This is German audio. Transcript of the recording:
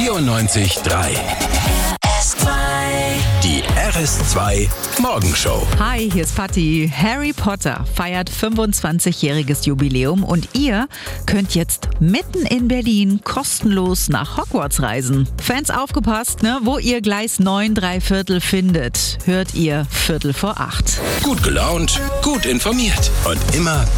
94.3. Die RS2 Morgenshow. Hi, hier ist Patti. Harry Potter feiert 25-jähriges Jubiläum und ihr könnt jetzt mitten in Berlin kostenlos nach Hogwarts reisen. Fans aufgepasst, ne? Wo ihr Gleis 9 3/4 findet, hört ihr 7:45. Gut gelaunt, gut informiert und immer